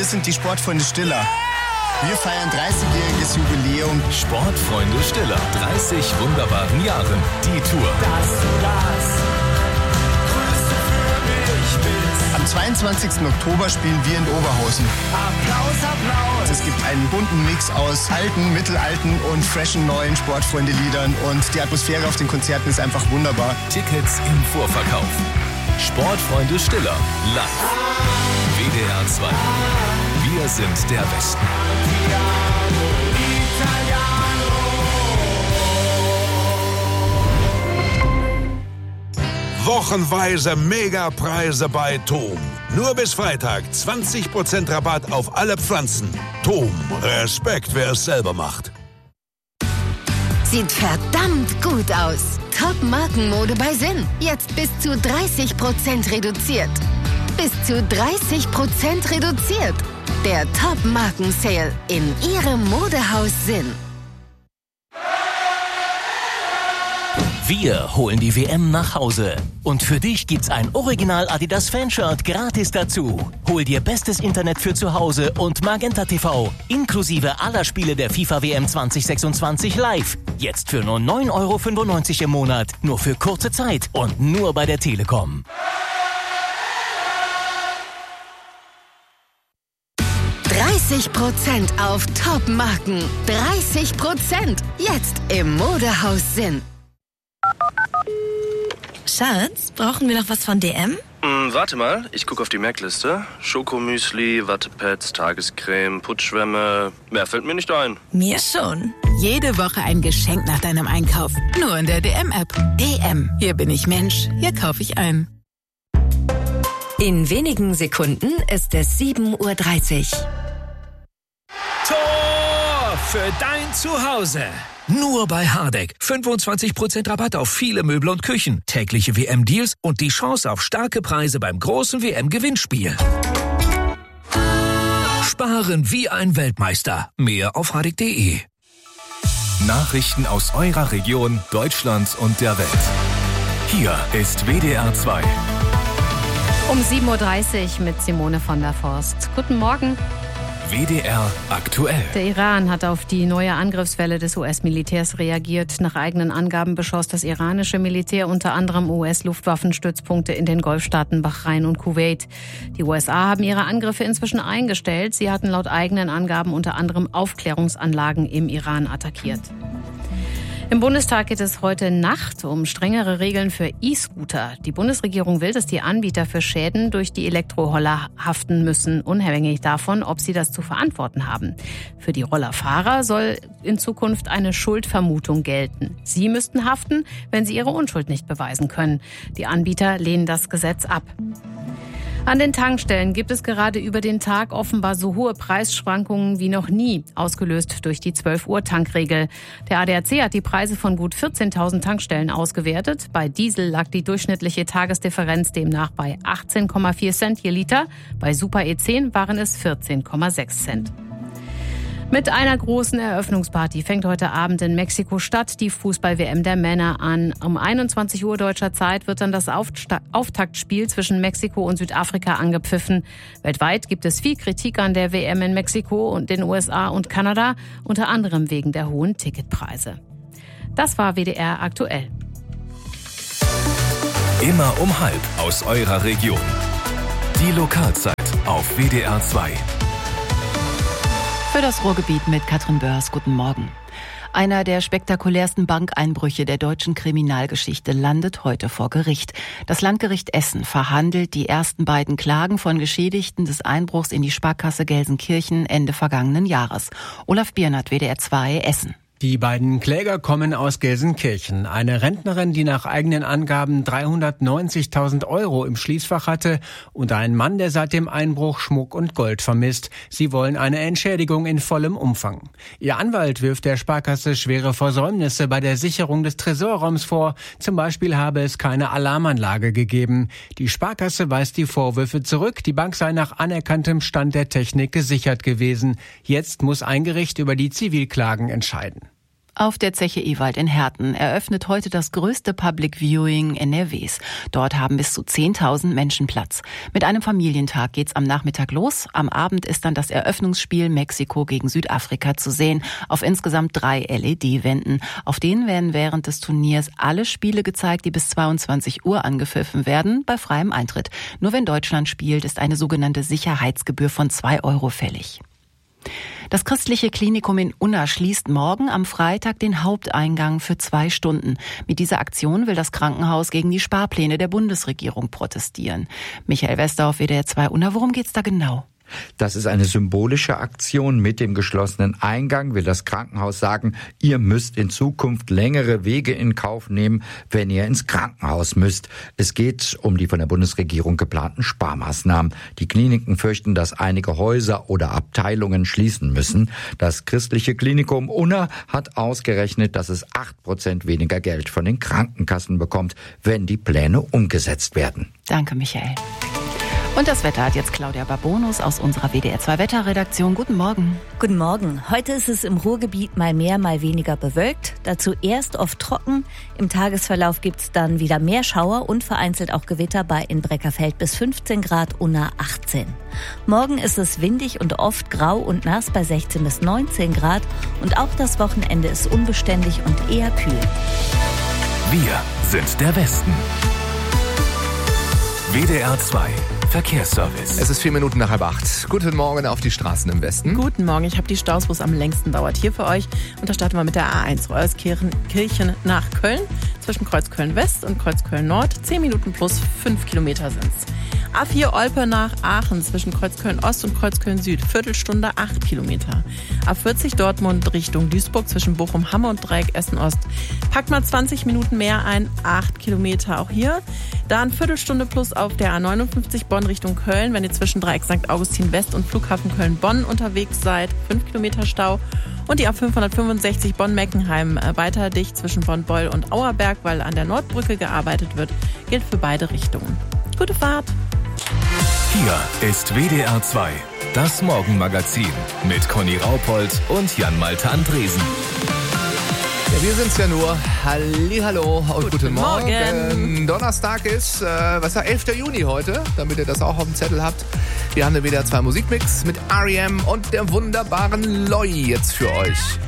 sind die Sportfreunde Stiller. Wir feiern 30-jähriges Jubiläum. Sportfreunde Stiller, 30 wunderbaren Jahren. Die Tour. Dass du das Größte für mich bist. Am 22. Oktober spielen wir in Oberhausen. Applaus, Applaus. Es gibt einen bunten Mix aus alten, mittelalten und freshen neuen Sportfreunde-Liedern. Und die Atmosphäre auf den Konzerten ist einfach wunderbar. Tickets im Vorverkauf. Sportfreunde Stiller, live. WDR 2. Wir sind der Westen. Wochenweise Megapreise bei TOM. Nur bis Freitag 20% Rabatt auf alle Pflanzen. TOM, Respekt, wer es selber macht. Sieht verdammt gut aus. Top-Markenmode bei Sinn. Jetzt bis zu 30% reduziert. Bis zu 30% reduziert. Der Top-Marken-Sale in Ihrem Modehaus Sinn. Wir holen die WM nach Hause. Und für dich gibt's ein Original Adidas Fanshirt gratis dazu. Hol dir bestes Internet für zu Hause und Magenta TV. Inklusive aller Spiele der FIFA WM 2026 live. Jetzt für nur 9,95 € im Monat. Nur für kurze Zeit und nur bei der Telekom. % auf Top-Marken. 30%. Jetzt im Modehaus Sinn. Schatz, brauchen wir noch was von DM? Warte mal, ich gucke auf die Merkliste. Schokomüsli, Wattepads, Tagescreme, Putzschwämme. Mehr fällt mir nicht ein. Mir schon. Jede Woche ein Geschenk nach deinem Einkauf. Nur in der DM-App. DM. Hier bin ich Mensch. Hier kaufe ich ein. In wenigen Sekunden ist es 7:30 Uhr. Tor für dein Zuhause. Nur bei Hardegg. 25% Rabatt auf viele Möbel und Küchen, tägliche WM-Deals und die Chance auf starke Preise beim großen WM-Gewinnspiel. Sparen wie ein Weltmeister. Mehr auf hardegg.de. Nachrichten aus eurer Region, Deutschland und der Welt. Hier ist WDR 2. Um 7:30 Uhr mit Simone von der Forst. Guten Morgen. WDR aktuell. Der Iran hat auf die neue Angriffswelle des US-Militärs reagiert. Nach eigenen Angaben beschoss das iranische Militär unter anderem US-Luftwaffenstützpunkte in den Golfstaaten Bahrain und Kuwait. Die USA haben ihre Angriffe inzwischen eingestellt. Sie hatten laut eigenen Angaben unter anderem Aufklärungsanlagen im Iran attackiert. Im Bundestag geht es heute Nacht um strengere Regeln für E-Scooter. Die Bundesregierung will, dass die Anbieter für Schäden durch die Elektroroller haften müssen, unabhängig davon, ob sie das zu verantworten haben. Für die Rollerfahrer soll in Zukunft eine Schuldvermutung gelten. Sie müssten haften, wenn sie ihre Unschuld nicht beweisen können. Die Anbieter lehnen das Gesetz ab. An den Tankstellen gibt es gerade über den Tag offenbar so hohe Preisschwankungen wie noch nie, ausgelöst durch die 12-Uhr-Tankregel. Der ADAC hat die Preise von gut 14.000 Tankstellen ausgewertet. Bei Diesel lag die durchschnittliche Tagesdifferenz demnach bei 18,4 Cent je Liter. Bei Super E10 waren es 14,6 Cent. Mit einer großen Eröffnungsparty fängt heute Abend in Mexiko-Stadt die Fußball-WM der Männer an. Um 21 Uhr deutscher Zeit wird dann das Auftaktspiel zwischen Mexiko und Südafrika angepfiffen. Weltweit gibt es viel Kritik an der WM in Mexiko und den USA und Kanada, unter anderem wegen der hohen Ticketpreise. Das war WDR aktuell. Immer um 12:30 aus eurer Region. Die Lokalzeit auf WDR 2. Für das Ruhrgebiet mit Katrin Börs. Guten Morgen. Einer der spektakulärsten Bankeinbrüche der deutschen Kriminalgeschichte landet heute vor Gericht. Das Landgericht Essen verhandelt die ersten beiden Klagen von Geschädigten des Einbruchs in die Sparkasse Gelsenkirchen Ende vergangenen Jahres. Olaf Biernert, WDR 2, Essen. Die beiden Kläger kommen aus Gelsenkirchen. Eine Rentnerin, die nach eigenen Angaben 390.000 € im Schließfach hatte, und ein Mann, der seit dem Einbruch Schmuck und Gold vermisst. Sie wollen eine Entschädigung in vollem Umfang. Ihr Anwalt wirft der Sparkasse schwere Versäumnisse bei der Sicherung des Tresorraums vor. Zum Beispiel habe es keine Alarmanlage gegeben. Die Sparkasse weist die Vorwürfe zurück. Die Bank sei nach anerkanntem Stand der Technik gesichert gewesen. Jetzt muss ein Gericht über die Zivilklagen entscheiden. Auf der Zeche Ewald in Herten eröffnet heute das größte Public Viewing NRWs. Dort haben bis zu 10.000 Menschen Platz. Mit einem Familientag geht's am Nachmittag los. Am Abend ist dann das Eröffnungsspiel Mexiko gegen Südafrika zu sehen. Auf insgesamt 3 LED-Wänden. Auf denen werden während des Turniers alle Spiele gezeigt, die bis 22 Uhr angepfiffen werden, bei freiem Eintritt. Nur wenn Deutschland spielt, ist eine sogenannte Sicherheitsgebühr von 2 € fällig. Das christliche Klinikum in Unna schließt morgen am Freitag den Haupteingang für 2 Stunden. Mit dieser Aktion will das Krankenhaus gegen die Sparpläne der Bundesregierung protestieren. Michael Wester auf WDR 2 Unna, worum geht's da genau? Das ist eine symbolische Aktion. Mit dem geschlossenen Eingang will das Krankenhaus sagen, ihr müsst in Zukunft längere Wege in Kauf nehmen, wenn ihr ins Krankenhaus müsst. Es geht um die von der Bundesregierung geplanten Sparmaßnahmen. Die Kliniken fürchten, dass einige Häuser oder Abteilungen schließen müssen. Das christliche Klinikum Unna hat ausgerechnet, dass es 8% weniger Geld von den Krankenkassen bekommt, wenn die Pläne umgesetzt werden. Danke, Michael. Und das Wetter hat jetzt Claudia Babonus aus unserer WDR 2 Wetterredaktion. Guten Morgen. Guten Morgen. Heute ist es im Ruhrgebiet mal mehr, mal weniger bewölkt. Dazu erst oft trocken. Im Tagesverlauf gibt's dann wieder mehr Schauer und vereinzelt auch Gewitter bei in Breckerfeld bis 15 Grad, Unna 18. Morgen ist es windig und oft grau und nass bei 16 bis 19 Grad. Und auch das Wochenende ist unbeständig und eher kühl. Wir sind der Westen. WDR 2 Verkehrsservice. Es ist 4 Minuten nach 7:30. Guten Morgen auf die Straßen im Westen. Guten Morgen, ich habe die Staus, wo es am längsten dauert, hier für euch. Und da starten wir mit der A1 Euskirchen nach Köln. Zwischen Kreuzköln West und Kreuzköln Nord. 10 Minuten plus 5 Kilometer sind's. A4 Olpe nach Aachen zwischen Kreuzköln Ost und Kreuzköln Süd. Viertelstunde 8 Kilometer. A40 Dortmund Richtung Duisburg zwischen Bochum Hamme und Dreieck Essen Ost. Packt mal 20 Minuten mehr ein, 8 Kilometer auch hier. Dann Viertelstunde plus auf der A59 Bonn Richtung Köln, wenn ihr zwischen Dreieck St. Augustin West und Flughafen Köln-Bonn unterwegs seid. 5 Kilometer Stau. Und die A565 Bonn-Meckenheim weiter dicht zwischen Bonn-Beul und Auerberg, weil an der Nordbrücke gearbeitet wird. Gilt für beide Richtungen. Gute Fahrt! Hier ist WDR 2, das Morgenmagazin mit Conny Raupold und Jan-Malte Andresen. Ja, wir sind's ja nur. Hallihallo und guten Morgen. Donnerstag ist, 11. Juni heute, damit ihr das auch auf dem Zettel habt. Wir haben den WDR 2 Musikmix mit R.E.M. und der wunderbaren Loi jetzt für euch.